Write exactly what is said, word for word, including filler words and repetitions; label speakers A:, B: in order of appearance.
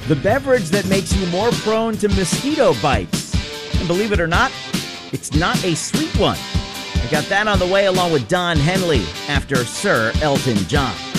A: the beverage that makes you more prone to mosquito bites. And believe it or not, it's not a sweet one. I got that on the way along with Don Henley after Sir Elton John.